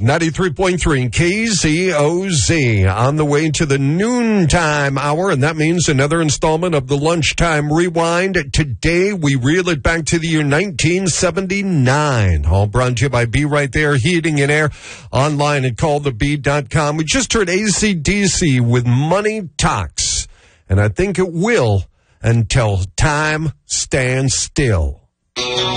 93.3 KZOZ on the way to the noontime hour, and that means another installment of the Lunchtime Rewind. Today, we reel it back to the year 1979. All brought to you by Be Right There Heating and Air, online at callthebee.com. We just heard AC/DC with Money Talks, and I think it will until time stands still.